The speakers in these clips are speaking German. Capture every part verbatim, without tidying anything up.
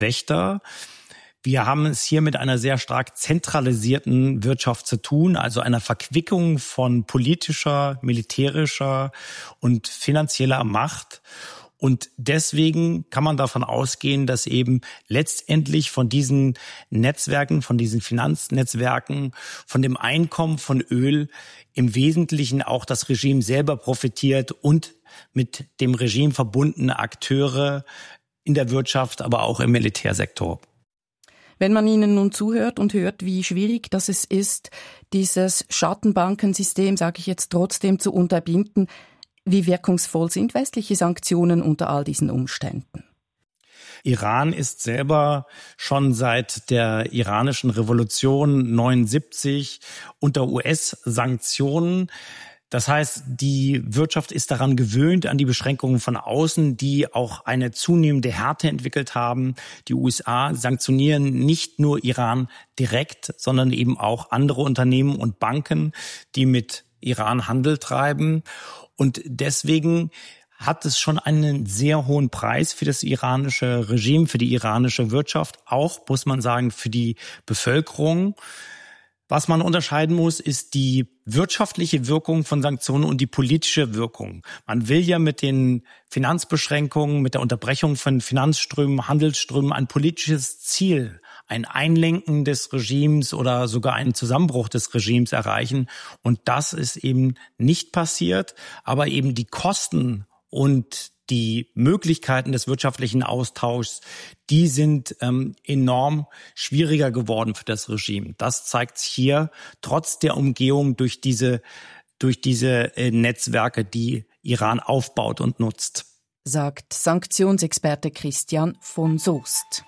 Wächter. Wir haben es hier mit einer sehr stark zentralisierten Wirtschaft zu tun, also einer Verquickung von politischer, militärischer und finanzieller Macht. Und deswegen kann man davon ausgehen, dass eben letztendlich von diesen Netzwerken, von diesen Finanznetzwerken, von dem Einkommen von Öl im Wesentlichen auch das Regime selber profitiert und mit dem Regime verbundene Akteure in der Wirtschaft, aber auch im Militärsektor. Wenn man Ihnen nun zuhört und hört, wie schwierig das es ist, dieses Schattenbankensystem, sage ich jetzt trotzdem, zu unterbinden, wie wirkungsvoll sind westliche Sanktionen unter all diesen Umständen? Iran ist selber schon seit der iranischen Revolution neunundsiebzig unter U S-Sanktionen. Das heißt, die Wirtschaft ist daran gewöhnt, an die Beschränkungen von außen, die auch eine zunehmende Härte entwickelt haben. Die U S A sanktionieren nicht nur Iran direkt, sondern eben auch andere Unternehmen und Banken, die mit Iran Handel treiben. Und deswegen hat es schon einen sehr hohen Preis für das iranische Regime, für die iranische Wirtschaft, auch, muss man sagen, für die Bevölkerung. Was man unterscheiden muss, ist die wirtschaftliche Wirkung von Sanktionen und die politische Wirkung. Man will ja mit den Finanzbeschränkungen, mit der Unterbrechung von Finanzströmen, Handelsströmen ein politisches Ziel, ein Einlenken des Regimes oder sogar einen Zusammenbruch des Regimes erreichen. Und das ist eben nicht passiert, aber eben die Kosten und die Möglichkeiten des wirtschaftlichen Austauschs, die sind ähm, enorm schwieriger geworden für das Regime. Das zeigt sich hier trotz der Umgehung durch diese, durch diese äh, Netzwerke, die Iran aufbaut und nutzt. Sagt Sanktionsexperte Christian von Soest.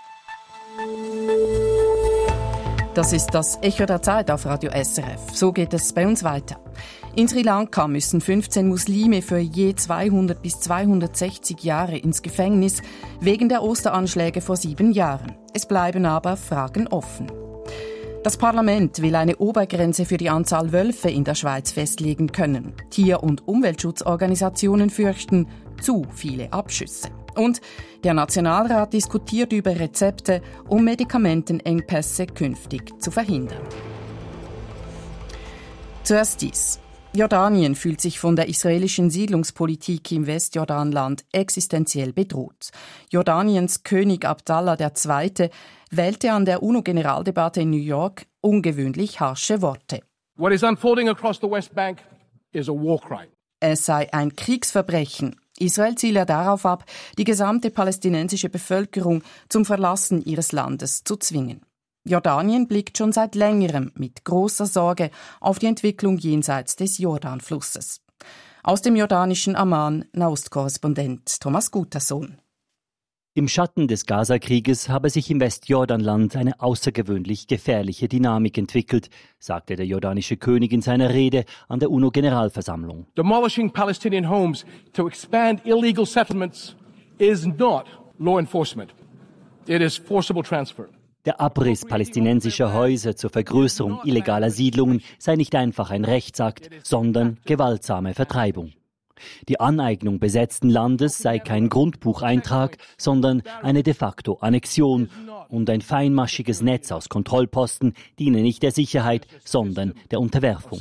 Das ist das Echo der Zeit auf Radio S R F. So geht es bei uns weiter. In Sri Lanka müssen fünfzehn Muslime für je zweihundert bis zweihundertsechzig Jahre ins Gefängnis wegen der Osteranschläge vor sieben Jahren. Es bleiben aber Fragen offen. Das Parlament will eine Obergrenze für die Anzahl Wölfe in der Schweiz festlegen können. Tier- und Umweltschutzorganisationen fürchten zu viele Abschüsse. Und der Nationalrat diskutiert über Rezepte, um Medikamentenengpässe künftig zu verhindern. Zuerst dies. Jordanien fühlt sich von der israelischen Siedlungspolitik im Westjordanland existenziell bedroht. Jordaniens König Abdallah der Zweite wählte an der UNO-Generaldebatte in New York ungewöhnlich harsche Worte. What is unfolding across the West Bank is a war crime. Es sei ein Kriegsverbrechen. Israel ziele darauf ab, die gesamte palästinensische Bevölkerung zum Verlassen ihres Landes zu zwingen. Jordanien blickt schon seit längerem mit großer Sorge auf die Entwicklung jenseits des Jordanflusses. Aus dem jordanischen Amman, Nahostkorrespondent Thomas Gutersohn. Im Schatten des Gazakrieges habe sich im Westjordanland eine außergewöhnlich gefährliche Dynamik entwickelt, sagte der jordanische König in seiner Rede an der UNO-Generalversammlung. Demolishing Palestinian homes to expand illegal settlements is not law enforcement. It is forcible transfer. Der Abriss palästinensischer Häuser zur Vergrößerung illegaler Siedlungen sei nicht einfach ein Rechtsakt, sondern gewaltsame Vertreibung. Die Aneignung besetzten Landes sei kein Grundbucheintrag, sondern eine de facto Annexion und ein feinmaschiges Netz aus Kontrollposten diene nicht der Sicherheit, sondern der Unterwerfung.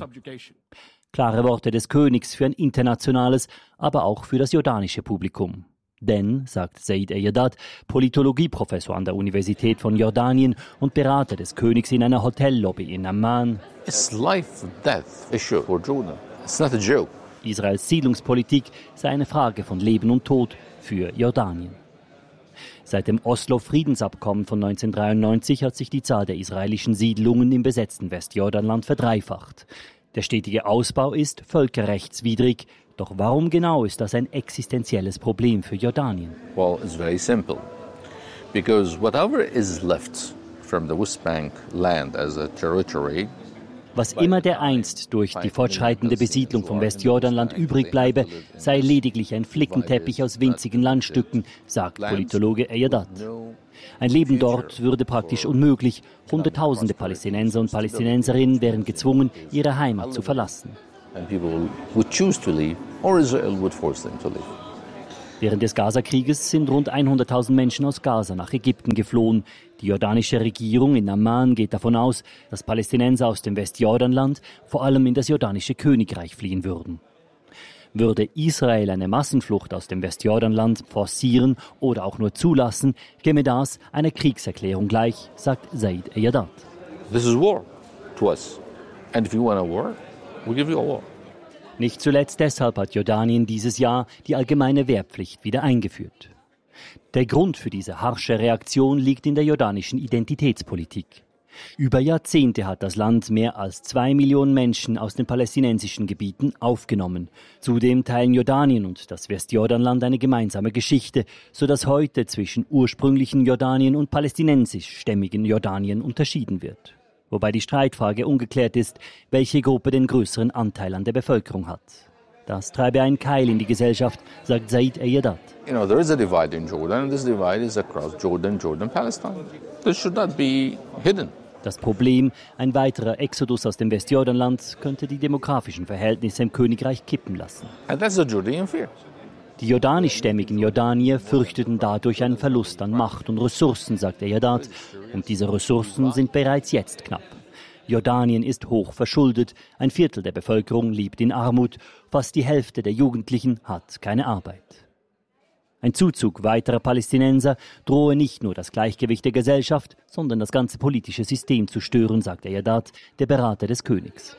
Klare Worte des Königs für ein internationales, aber auch für das jordanische Publikum. Denn, sagt Said Eyyadad, Politologieprofessor an der Universität von Jordanien und Berater des Königs in einer Hotellobby in Amman, It's life and death issue for Jordan. It's not a joke. Israels Siedlungspolitik sei eine Frage von Leben und Tod für Jordanien. Seit dem Oslo-Friedensabkommen von neunzehnhundertdreiundneunzig hat sich die Zahl der israelischen Siedlungen im besetzten Westjordanland verdreifacht. Der stetige Ausbau ist völkerrechtswidrig. Doch warum genau ist das ein existenzielles Problem für Jordanien? Well, it's very simple. Because whatever is left from the West Bank land as a territory, was immer dereinst durch die fortschreitende Besiedlung vom Westjordanland übrig bleibe, sei lediglich ein Flickenteppich aus winzigen Landstücken, sagt Politologe Eyyadad. Ein Leben dort würde praktisch unmöglich. Hunderttausende Palästinenser und Palästinenserinnen wären gezwungen, ihre Heimat zu verlassen. Während des Gazakrieges sind rund hunderttausend Menschen aus Gaza nach Ägypten geflohen. Die jordanische Regierung in Amman geht davon aus, dass Palästinenser aus dem Westjordanland vor allem in das jordanische Königreich fliehen würden. Würde Israel eine Massenflucht aus dem Westjordanland forcieren oder auch nur zulassen, käme das einer Kriegserklärung gleich, sagt Said Eyadat. This is war to us. And if you want a war, we'll give you a war. Nicht zuletzt deshalb hat Jordanien dieses Jahr die allgemeine Wehrpflicht wieder eingeführt. Der Grund für diese harsche Reaktion liegt in der jordanischen Identitätspolitik. Über Jahrzehnte hat das Land mehr als zwei Millionen Menschen aus den palästinensischen Gebieten aufgenommen. Zudem teilen Jordanien und das Westjordanland eine gemeinsame Geschichte, sodass heute zwischen ursprünglichen Jordanien und palästinensischstämmigen Jordanien unterschieden wird. Wobei die Streitfrage ungeklärt ist, welche Gruppe den größeren Anteil an der Bevölkerung hat. Das treibe einen Keil in die Gesellschaft, sagt Said Eyadat. You know, there is a divide in Jordan, and this divide is across Jordan, Jordan, Palestine. This should not be hidden. Das Problem, ein weiterer Exodus aus dem Westjordanland, könnte die demografischen Verhältnisse im Königreich kippen lassen. And that's the Jordanian fear. Die jordanischstämmigen Jordanier fürchteten dadurch einen Verlust an Macht und Ressourcen, sagt Eyadat. Und diese Ressourcen sind bereits jetzt knapp. Jordanien ist hoch verschuldet, ein Viertel der Bevölkerung lebt in Armut, fast die Hälfte der Jugendlichen hat keine Arbeit. Ein Zuzug weiterer Palästinenser drohe nicht nur das Gleichgewicht der Gesellschaft, sondern das ganze politische System zu stören, sagt Eyadat, der Berater des Königs.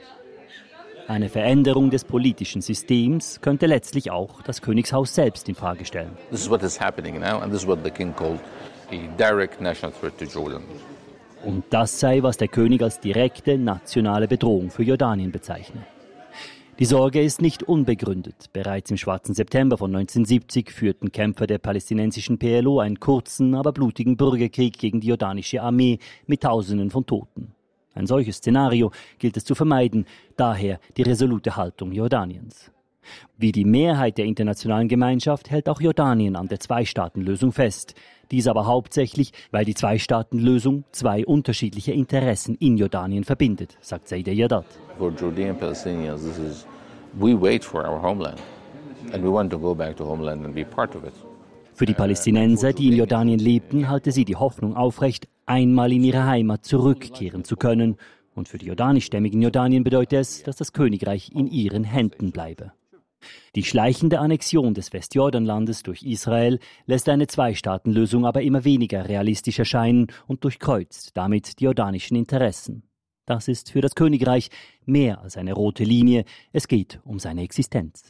Eine Veränderung des politischen Systems könnte letztlich auch das Königshaus selbst in Frage stellen. This is what is happening now, and this is what the king called a direct national threat to Jordan. Und das sei, was der König als direkte nationale Bedrohung für Jordanien bezeichne. Die Sorge ist nicht unbegründet. Bereits im schwarzen September von neunzehnhundertsiebzig führten Kämpfer der palästinensischen P L O einen kurzen, aber blutigen Bürgerkrieg gegen die jordanische Armee mit Tausenden von Toten. Ein solches Szenario gilt es zu vermeiden, daher die resolute Haltung Jordaniens. Wie die Mehrheit der internationalen Gemeinschaft hält auch Jordanien an der Zwei-Staaten-Lösung fest. Dies aber hauptsächlich, weil die Zwei-Staaten-Lösung zwei unterschiedliche Interessen in Jordanien verbindet, sagt Said Eyadat. For Jordanian Palestinians, this is we wait for our homeland, and we want to go back to homeland and be part of it. Für die Palästinenser, die in Jordanien lebten, halte sie die Hoffnung aufrecht, einmal in ihre Heimat zurückkehren zu können. Und für die jordanischstämmigen Jordanien bedeutet es, dass das Königreich in ihren Händen bleibe. Die schleichende Annexion des Westjordanlandes durch Israel lässt eine Zwei-Staaten-Lösung aber immer weniger realistisch erscheinen und durchkreuzt damit die jordanischen Interessen. Das ist für das Königreich mehr als eine rote Linie, es geht um seine Existenz.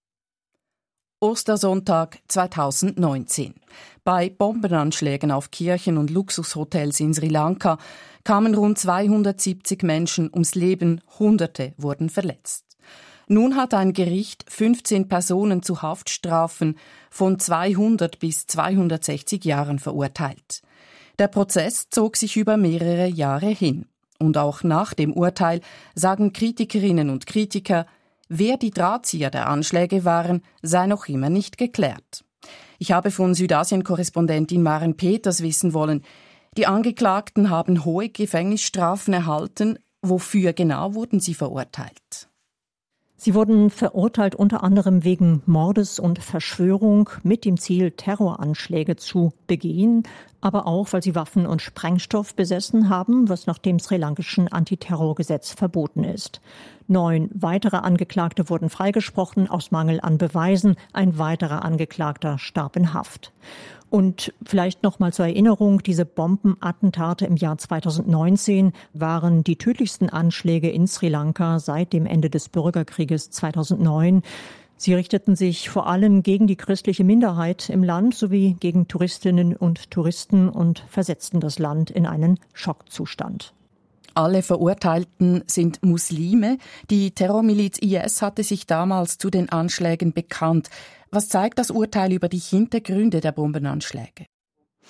Ostersonntag zweitausendneunzehn. Bei Bombenanschlägen auf Kirchen und Luxushotels in Sri Lanka kamen rund zweihundertsiebzig Menschen ums Leben, Hunderte wurden verletzt. Nun hat ein Gericht fünfzehn Personen zu Haftstrafen von zweihundert bis zweihundertsechzig Jahren verurteilt. Der Prozess zog sich über mehrere Jahre hin. Und auch nach dem Urteil sagen Kritikerinnen und Kritiker, wer die Drahtzieher der Anschläge waren, sei noch immer nicht geklärt. Ich habe von Südasien-Korrespondentin Maren Peters wissen wollen, die Angeklagten haben hohe Gefängnisstrafen erhalten. Wofür genau wurden sie verurteilt? Sie wurden verurteilt unter anderem wegen Mordes und Verschwörung mit dem Ziel, Terroranschläge zu begehen, aber auch, weil sie Waffen und Sprengstoff besessen haben, was nach dem sri-lankischen Antiterrorgesetz verboten ist. Neun weitere Angeklagte wurden freigesprochen aus Mangel an Beweisen. Ein weiterer Angeklagter starb in Haft. Und vielleicht noch mal zur Erinnerung, diese Bombenattentate im Jahr zweitausendneunzehn waren die tödlichsten Anschläge in Sri Lanka seit dem Ende des Bürgerkrieges zweitausendneun. Sie richteten sich vor allem gegen die christliche Minderheit im Land sowie gegen Touristinnen und Touristen und versetzten das Land in einen Schockzustand. Alle Verurteilten sind Muslime. Die Terrormiliz I S hatte sich damals zu den Anschlägen bekannt. Was zeigt das Urteil über die Hintergründe der Bombenanschläge?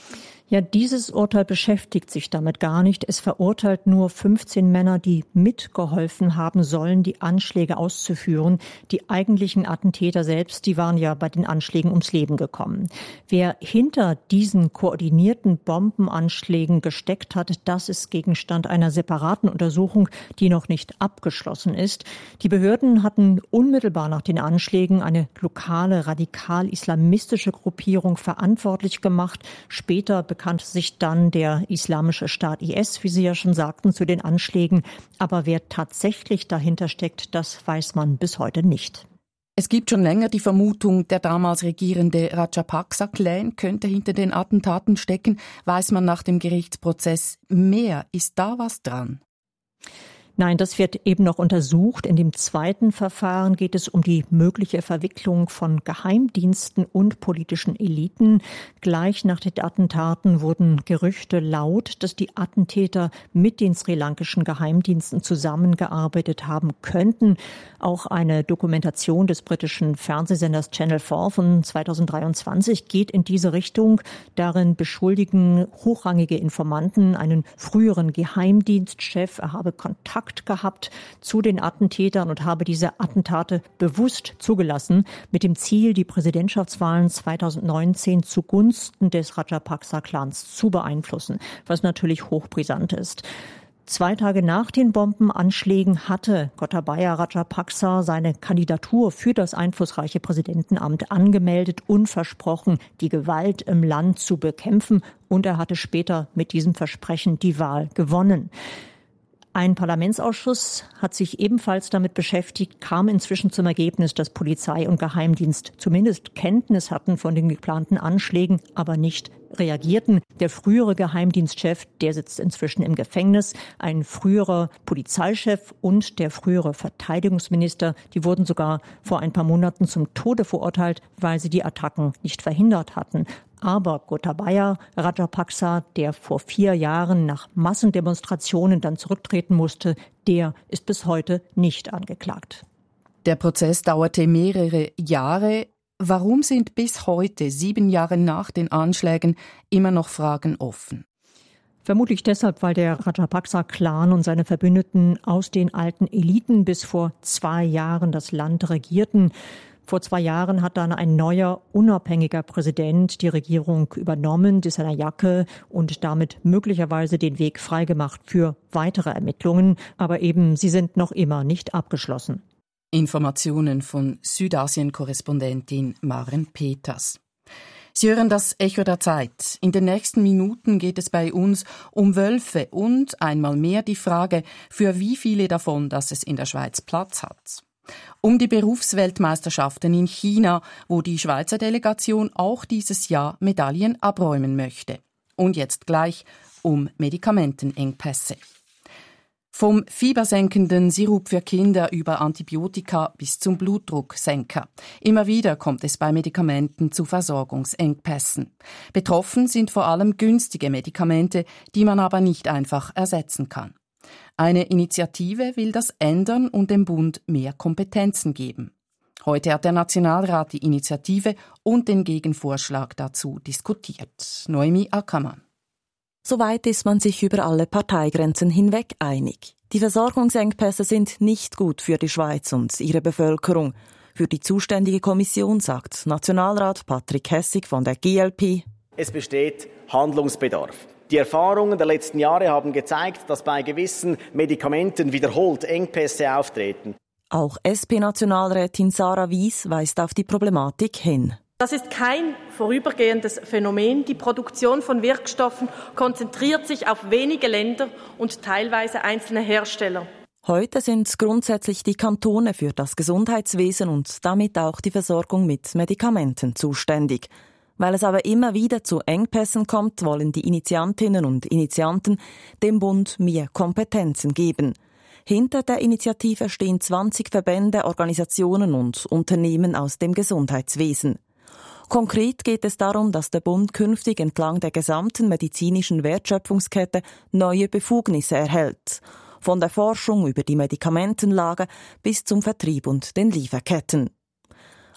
Ja, dieses Urteil beschäftigt sich damit gar nicht. Es verurteilt nur fünfzehn Männer, die mitgeholfen haben sollen, die Anschläge auszuführen. Die eigentlichen Attentäter selbst, die waren ja bei den Anschlägen ums Leben gekommen. Wer hinter diesen koordinierten Bombenanschlägen gesteckt hat, das ist Gegenstand einer separaten Untersuchung, die noch nicht abgeschlossen ist. Die Behörden hatten unmittelbar nach den Anschlägen eine lokale radikal-islamistische Gruppierung verantwortlich gemacht. Später bekannte sich dann der Islamische Staat I S, wie Sie ja schon sagten, zu den Anschlägen. Aber wer tatsächlich dahinter steckt, das weiß man bis heute nicht. Es gibt schon länger die Vermutung, der damals regierende Rajapaksa-Clan könnte hinter den Attentaten stecken. Weiß man nach dem Gerichtsprozess mehr? Ist da was dran? Nein, das wird eben noch untersucht. In dem zweiten Verfahren geht es um die mögliche Verwicklung von Geheimdiensten und politischen Eliten. Gleich nach den Attentaten wurden Gerüchte laut, dass die Attentäter mit den sri-lankischen Geheimdiensten zusammengearbeitet haben könnten. Auch eine Dokumentation des britischen Fernsehsenders Channel vier von zweitausenddreiundzwanzig geht in diese Richtung. Darin beschuldigen hochrangige Informanten einen früheren Geheimdienstchef, er habe Kontakt gehabt zu den Attentätern und habe diese Attentate bewusst zugelassen, mit dem Ziel, die Präsidentschaftswahlen zweitausendneunzehn zugunsten des Rajapaksa-Clans zu beeinflussen, was natürlich hochbrisant ist. Zwei Tage nach den Bombenanschlägen hatte Gotabaya Rajapaksa seine Kandidatur für das einflussreiche Präsidentenamt angemeldet und versprochen, die Gewalt im Land zu bekämpfen. Und er hatte später mit diesem Versprechen die Wahl gewonnen. Ein Parlamentsausschuss hat sich ebenfalls damit beschäftigt, kam inzwischen zum Ergebnis, dass Polizei und Geheimdienst zumindest Kenntnis hatten von den geplanten Anschlägen, aber nicht reagierten. Der frühere Geheimdienstchef, der sitzt inzwischen im Gefängnis. Ein früherer Polizeichef und der frühere Verteidigungsminister, die wurden sogar vor ein paar Monaten zum Tode verurteilt, weil sie die Attacken nicht verhindert hatten. Aber Gotabaya Rajapaksa, der vor vier Jahren nach Massendemonstrationen dann zurücktreten musste, der ist bis heute nicht angeklagt. Der Prozess dauerte mehrere Jahre. Warum sind bis heute, sieben Jahre nach den Anschlägen, immer noch Fragen offen? Vermutlich deshalb, weil der Rajapaksa-Clan und seine Verbündeten aus den alten Eliten bis vor zwei Jahren das Land regierten. Vor zwei Jahren hat dann ein neuer, unabhängiger Präsident die Regierung übernommen, Dissanayake, und damit möglicherweise den Weg freigemacht für weitere Ermittlungen. Aber eben, sie sind noch immer nicht abgeschlossen. Informationen von Südasien-Korrespondentin Maren Peters. Sie hören das Echo der Zeit. In den nächsten Minuten geht es bei uns um Wölfe und einmal mehr die Frage, für wie viele davon, dass es in der Schweiz Platz hat. Um die Berufsweltmeisterschaften in China, wo die Schweizer Delegation auch dieses Jahr Medaillen abräumen möchte. Und jetzt gleich um Medikamentenengpässe. Vom fiebersenkenden Sirup für Kinder über Antibiotika bis zum Blutdrucksenker. Immer wieder kommt es bei Medikamenten zu Versorgungsengpässen. Betroffen sind vor allem günstige Medikamente, die man aber nicht einfach ersetzen kann. Eine Initiative will das ändern und dem Bund mehr Kompetenzen geben. Heute hat der Nationalrat die Initiative und den Gegenvorschlag dazu diskutiert. Noemi Ackermann. Soweit ist man sich über alle Parteigrenzen hinweg einig. Die Versorgungsengpässe sind nicht gut für die Schweiz und ihre Bevölkerung. Für die zuständige Kommission sagt Nationalrat Patrick Hessig von der G L P: Es besteht Handlungsbedarf. Die Erfahrungen der letzten Jahre haben gezeigt, dass bei gewissen Medikamenten wiederholt Engpässe auftreten. Auch S P-Nationalrätin Sarah Wies weist auf die Problematik hin. Das ist kein vorübergehendes Phänomen. Die Produktion von Wirkstoffen konzentriert sich auf wenige Länder und teilweise einzelne Hersteller. Heute sind grundsätzlich die Kantone für das Gesundheitswesen und damit auch die Versorgung mit Medikamenten zuständig. Weil es aber immer wieder zu Engpässen kommt, wollen die Initiantinnen und Initianten dem Bund mehr Kompetenzen geben. Hinter der Initiative stehen zwanzig Verbände, Organisationen und Unternehmen aus dem Gesundheitswesen. Konkret geht es darum, dass der Bund künftig entlang der gesamten medizinischen Wertschöpfungskette neue Befugnisse erhält. Von der Forschung über die Medikamentenlage bis zum Vertrieb und den Lieferketten.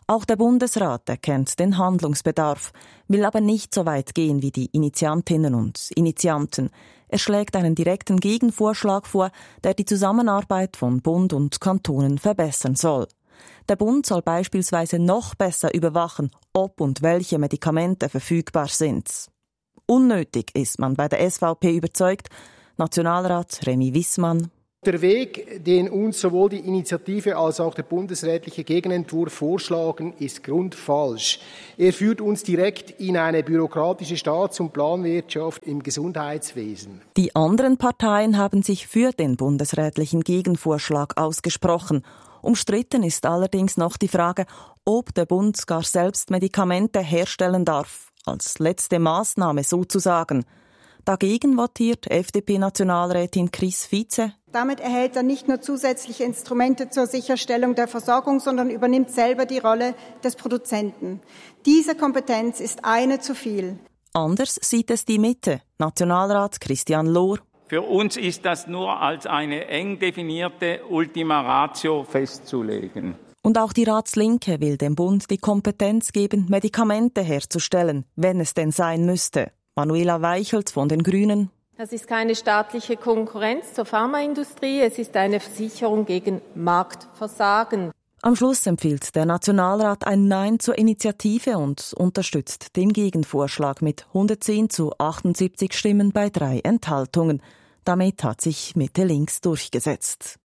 Auch der Bundesrat erkennt den Handlungsbedarf, will aber nicht so weit gehen wie die Initiantinnen und Initianten. Er schlägt einen direkten Gegenvorschlag vor, der die Zusammenarbeit von Bund und Kantonen verbessern soll. Der Bund soll beispielsweise noch besser überwachen, ob und welche Medikamente verfügbar sind. Unnötig ist man bei der S V P überzeugt. Nationalrat Remy Wissmann. Der Weg, den uns sowohl die Initiative als auch der bundesrätliche Gegenentwurf vorschlagen, ist grundfalsch. Er führt uns direkt in eine bürokratische Staats- und Planwirtschaft im Gesundheitswesen. Die anderen Parteien haben sich für den bundesrätlichen Gegenvorschlag ausgesprochen. Umstritten ist allerdings noch die Frage, ob der Bund gar selbst Medikamente herstellen darf, als letzte Maßnahme sozusagen. Dagegen votiert F D P-Nationalrätin Chris Vize. Damit erhält er nicht nur zusätzliche Instrumente zur Sicherstellung der Versorgung, sondern übernimmt selber die Rolle des Produzenten. Diese Kompetenz ist eine zu viel. Anders sieht es die Mitte. Nationalrat Christian Lohr. Für uns ist das nur als eine eng definierte Ultima Ratio festzulegen. Und auch die Ratslinke will dem Bund die Kompetenz geben, Medikamente herzustellen, wenn es denn sein müsste. Manuela Weichelt von den Grünen. Das ist keine staatliche Konkurrenz zur Pharmaindustrie, es ist eine Versicherung gegen Marktversagen. Am Schluss empfiehlt der Nationalrat ein Nein zur Initiative und unterstützt den Gegenvorschlag mit hundertzehn zu achtundsiebzig Stimmen bei drei Enthaltungen. Damit hat sich Mitte links durchgesetzt.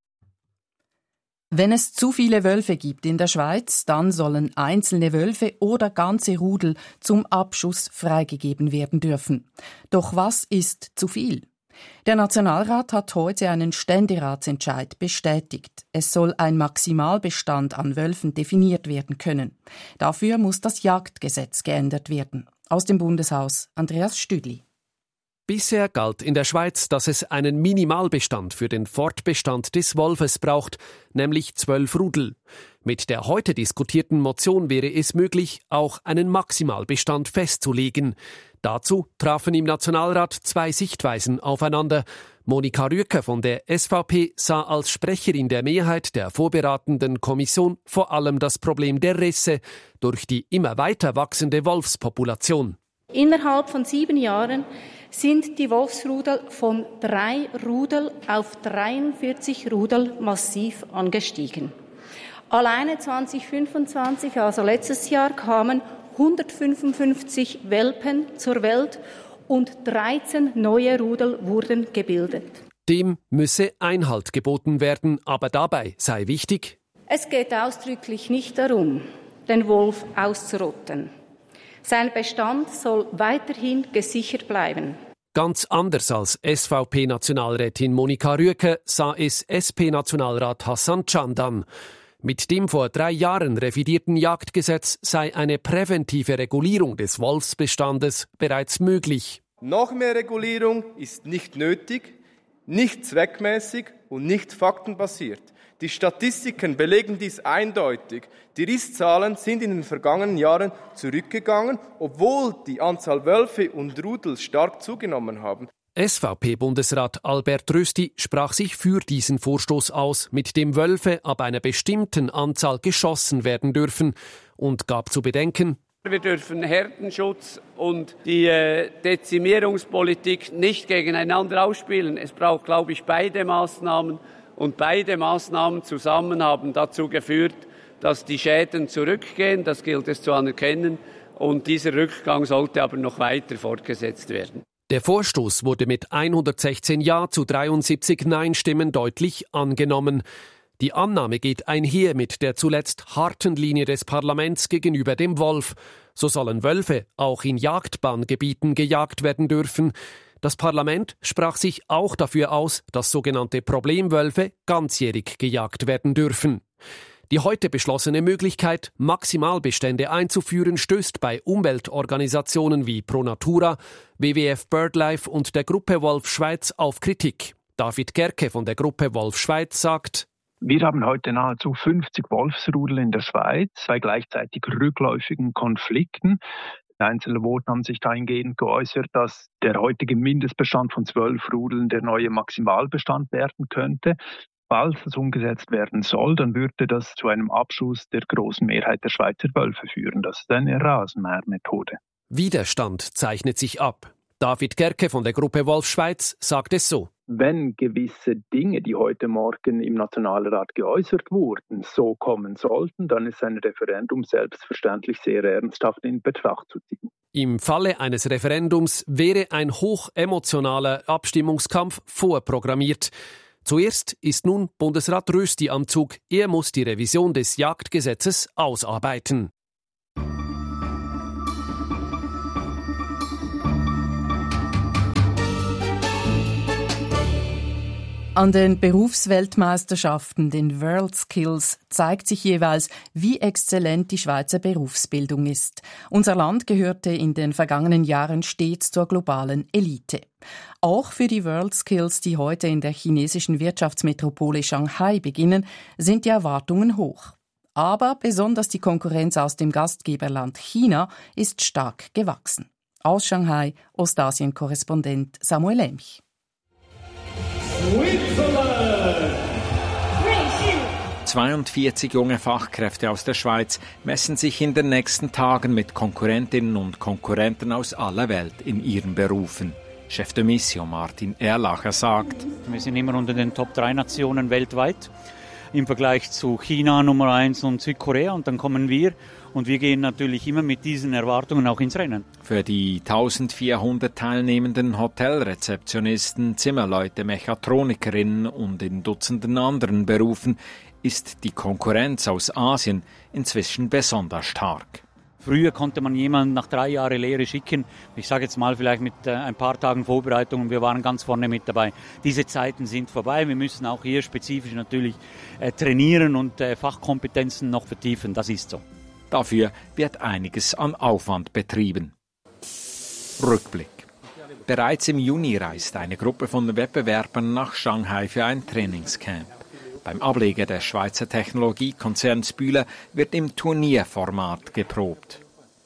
Wenn es zu viele Wölfe gibt in der Schweiz, dann sollen einzelne Wölfe oder ganze Rudel zum Abschuss freigegeben werden dürfen. Doch was ist zu viel? Der Nationalrat hat heute einen Ständeratsentscheid bestätigt. Es soll ein Maximalbestand an Wölfen definiert werden können. Dafür muss das Jagdgesetz geändert werden. Aus dem Bundeshaus Andreas Stüdli. Bisher galt in der Schweiz, dass es einen Minimalbestand für den Fortbestand des Wolfes braucht, nämlich zwölf Rudel. Mit der heute diskutierten Motion wäre es möglich, auch einen Maximalbestand festzulegen. Dazu trafen im Nationalrat zwei Sichtweisen aufeinander. Monika Rüegger von der S V P sah als Sprecherin der Mehrheit der vorberatenden Kommission vor allem das Problem der Risse durch die immer weiter wachsende Wolfspopulation. Innerhalb von sieben Jahren sind die Wolfsrudel von drei Rudel auf dreiundvierzig Rudel massiv angestiegen. Alleine zweitausendfünfundzwanzig, also letztes Jahr, kamen hundertfünfundfünfzig Welpen zur Welt und dreizehn neue Rudel wurden gebildet. Dem müsse Einhalt geboten werden, aber dabei sei wichtig: Es geht ausdrücklich nicht darum, den Wolf auszurotten. Sein Bestand soll weiterhin gesichert bleiben. Ganz anders als S V P-Nationalrätin Monika Rüegger sah es S P-Nationalrat Hassan Candan. Mit dem vor drei Jahren revidierten Jagdgesetz sei eine präventive Regulierung des Wolfsbestandes bereits möglich. Noch mehr Regulierung ist nicht nötig, nicht zweckmäßig und nicht faktenbasiert. Die Statistiken belegen dies eindeutig. Die Risszahlen sind in den vergangenen Jahren zurückgegangen, obwohl die Anzahl Wölfe und Rudel stark zugenommen haben. S V P-Bundesrat Albert Rösti sprach sich für diesen Vorstoß aus, mit dem Wölfe ab einer bestimmten Anzahl geschossen werden dürfen, und gab zu bedenken: Wir dürfen Herdenschutz und die äh, Dezimierungspolitik nicht gegeneinander ausspielen. Es braucht, glaube ich, beide Maßnahmen. Und beide Maßnahmen zusammen haben dazu geführt, dass die Schäden zurückgehen. Das gilt es zu anerkennen. Und dieser Rückgang sollte aber noch weiter fortgesetzt werden. Der Vorstoß wurde mit hundertsechzehn Ja zu dreiundsiebzig Nein-Stimmen deutlich angenommen. Die Annahme geht einher mit der zuletzt harten Linie des Parlaments gegenüber dem Wolf. So sollen Wölfe auch in Jagdbahngebieten gejagt werden dürfen. Das Parlament sprach sich auch dafür aus, dass sogenannte Problemwölfe ganzjährig gejagt werden dürfen. Die heute beschlossene Möglichkeit, Maximalbestände einzuführen, stößt bei Umweltorganisationen wie Pro Natura, W W F BirdLife und der Gruppe Wolf Schweiz auf Kritik. David Gerke von der Gruppe Wolf Schweiz sagt: Wir haben heute nahezu fünfzig Wolfsrudel in der Schweiz, bei gleichzeitig rückläufigen Konflikten. Einzelne Voten haben sich dahingehend geäußert, dass der heutige Mindestbestand von zwölf Rudeln der neue Maximalbestand werden könnte. Falls es umgesetzt werden soll, dann würde das zu einem Abschuss der großen Mehrheit der Schweizer Wölfe führen. Das ist eine Rasenmähermethode. Widerstand zeichnet sich ab. David Gerke von der Gruppe Wolf Schweiz sagt es so. Wenn gewisse Dinge, die heute Morgen im Nationalrat geäußert wurden, so kommen sollten, dann ist ein Referendum selbstverständlich sehr ernsthaft in Betracht zu ziehen. Im Falle eines Referendums wäre ein hochemotionaler Abstimmungskampf vorprogrammiert. Zuerst ist nun Bundesrat Rösti am Zug. Er muss die Revision des Jagdgesetzes ausarbeiten. An den Berufsweltmeisterschaften, den World Skills, zeigt sich jeweils, wie exzellent die Schweizer Berufsbildung ist. Unser Land gehörte in den vergangenen Jahren stets zur globalen Elite. Auch für die World Skills, die heute in der chinesischen Wirtschaftsmetropole Shanghai beginnen, sind die Erwartungen hoch. Aber besonders die Konkurrenz aus dem Gastgeberland China ist stark gewachsen. Aus Shanghai, Ostasien-Korrespondent Samuel Emch. zweiundvierzig junge Fachkräfte aus der Schweiz messen sich in den nächsten Tagen mit Konkurrentinnen und Konkurrenten aus aller Welt in ihren Berufen. Chef de Mission Martin Erlacher sagt: Wir sind immer unter den Top drei Nationen weltweit im Vergleich zu China Nummer eins und Südkorea, und dann kommen wir und wir gehen natürlich immer mit diesen Erwartungen auch ins Rennen. Für die eintausendvierhundert teilnehmenden Hotelrezeptionisten, Zimmerleute, Mechatronikerinnen und in Dutzenden anderen Berufen ist die Konkurrenz aus Asien inzwischen besonders stark. Früher konnte man jemanden nach drei Jahren Lehre schicken, ich sage jetzt mal vielleicht mit äh, ein paar Tagen Vorbereitung, und wir waren ganz vorne mit dabei. Diese Zeiten sind vorbei, wir müssen auch hier spezifisch natürlich äh, trainieren und äh, Fachkompetenzen noch vertiefen, das ist so. Dafür wird einiges an Aufwand betrieben. Rückblick. Bereits im Juni reist eine Gruppe von Wettbewerbern nach Shanghai für ein Trainingscamp. Beim Ableger des Schweizer Technologiekonzerns Bühler wird im Turnierformat geprobt.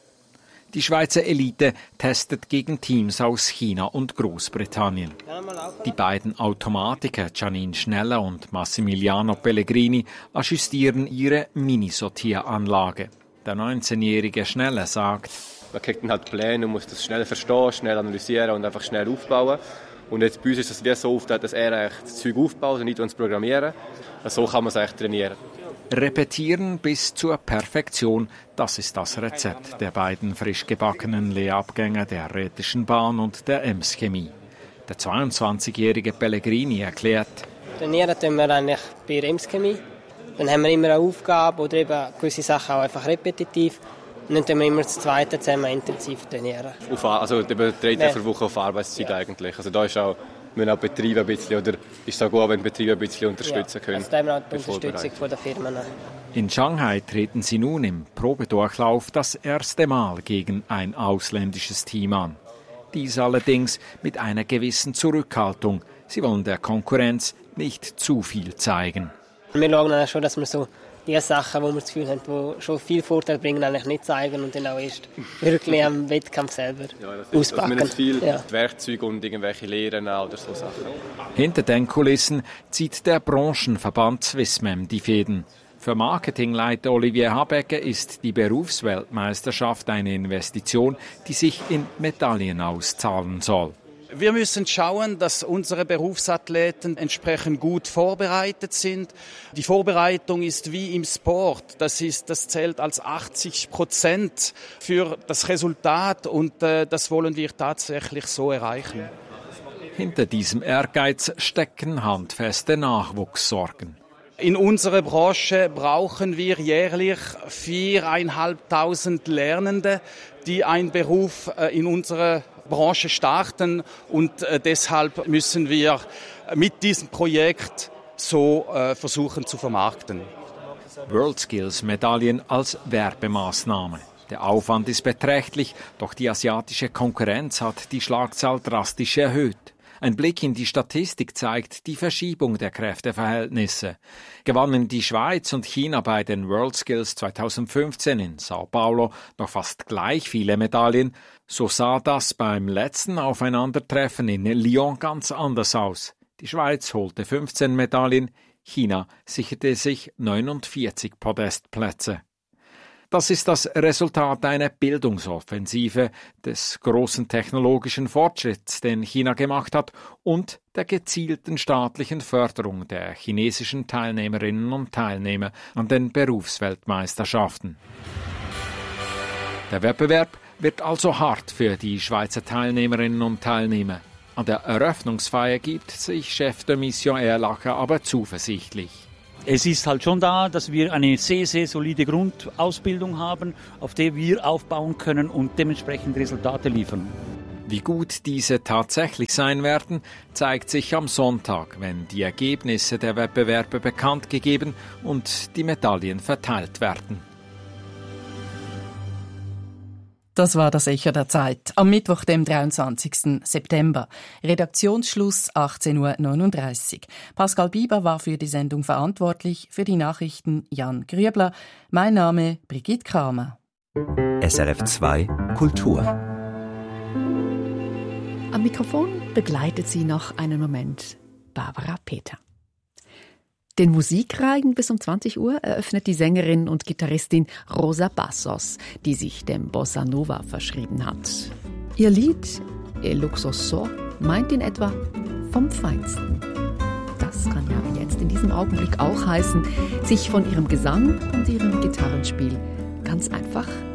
Die Schweizer Elite testet gegen Teams aus China und Großbritannien. Die beiden Automatiker Janine Schneller und Massimiliano Pellegrini ajustieren ihre Minisortieranlage. Der neunzehnjährige Schneller sagt: Man kriegt dann halt Pläne und muss das schnell verstehen, schnell analysieren und einfach schnell aufbauen. Und jetzt bei uns ist es wie so oft, dass er das Zeug aufbaut und nicht uns programmieren. So kann man es eigentlich trainieren. Repetieren bis zur Perfektion, das ist das Rezept der beiden frisch gebackenen Lehrabgänger der Rätischen Bahn und der Ems Chemie. Der zweiundzwanzigjährige Pellegrini erklärt: Trainieren tun wir eigentlich bei der Ems Chemie. Dann haben wir immer eine Aufgabe oder eben gewisse Sachen auch einfach repetitiv. Und dann tun wir immer das Zweite zusammen intensiv trainieren. Auf, also über drei Tage pro Woche auf Arbeitszeit ja. Eigentlich. Also da ist auch, müssen auch Betriebe ein bisschen, oder ist es auch gut, wenn Betriebe ein bisschen unterstützen können. Ja, also da haben wir auch die Unterstützung von der Firmen. In Shanghai treten sie nun im Probedurchlauf das erste Mal gegen ein ausländisches Team an. Dies allerdings mit einer gewissen Zurückhaltung. Sie wollen der Konkurrenz nicht zu viel zeigen. Wir schauen dann schon, dass wir so die Sachen, die wir das Gefühl haben, die schon viel Vorteil bringen, eigentlich nicht zeigen und dann auch erst wirklich am Wettkampf selber ja, auspacken. Also viel ja. Werkzeuge und irgendwelche Lehren oder so Sachen. Hinter den Kulissen zieht der Branchenverband Swissmem die Fäden. Für Marketingleiter Olivier Habecker ist die Berufsweltmeisterschaft eine Investition, die sich in Medaillen auszahlen soll. Wir müssen schauen, dass unsere Berufsathleten entsprechend gut vorbereitet sind. Die Vorbereitung ist wie im Sport. Das ist, das zählt als achtzig Prozent für das Resultat, und äh, das wollen wir tatsächlich so erreichen. Hinter diesem Ehrgeiz stecken handfeste Nachwuchssorgen. In unserer Branche brauchen wir jährlich viertausendfünfhundert Lernende, die einen Beruf äh, in unserer Branche starten, und äh, deshalb müssen wir mit diesem Projekt so äh, versuchen zu vermarkten. World Skills Medaillen als Werbemaßnahme. Der Aufwand ist beträchtlich, doch die asiatische Konkurrenz hat die Schlagzahl drastisch erhöht. Ein Blick in die Statistik zeigt die Verschiebung der Kräfteverhältnisse. Gewannen die Schweiz und China bei den World Skills zweitausendfünfzehn in Sao Paulo noch fast gleich viele Medaillen, so sah das beim letzten Aufeinandertreffen in Lyon ganz anders aus. Die Schweiz holte fünfzehn Medaillen, China sicherte sich neunundvierzig Podestplätze. Das ist das Resultat einer Bildungsoffensive, des großen technologischen Fortschritts, den China gemacht hat, und der gezielten staatlichen Förderung der chinesischen Teilnehmerinnen und Teilnehmer an den Berufsweltmeisterschaften. Der Wettbewerb wird also hart für die Schweizer Teilnehmerinnen und Teilnehmer. An der Eröffnungsfeier gibt sich Chef de Mission Erlacher aber zuversichtlich. Es ist halt schon da, dass wir eine sehr, sehr solide Grundausbildung haben, auf der wir aufbauen können und dementsprechend Resultate liefern. Wie gut diese tatsächlich sein werden, zeigt sich am Sonntag, wenn die Ergebnisse der Wettbewerbe bekannt gegeben und die Medaillen verteilt werden. Das war das Echo der Zeit am Mittwoch, dem dreiundzwanzigsten September. Redaktionsschluss achtzehn Uhr neununddreißig. Pascal Bieber war für die Sendung verantwortlich, für die Nachrichten Jan Grübler. Mein Name Brigitte Kramer. S R F zwei Kultur. Am Mikrofon begleitet sie noch einen Moment Barbara Peter. Den Musikreigen bis um zwanzig Uhr eröffnet die Sängerin und Gitarristin Rosa Bassos, die sich dem Bossa Nova verschrieben hat. Ihr Lied El Luxoso meint in etwa vom Feinsten. Das kann ja jetzt in diesem Augenblick auch heißen, sich von ihrem Gesang und ihrem Gitarrenspiel ganz einfach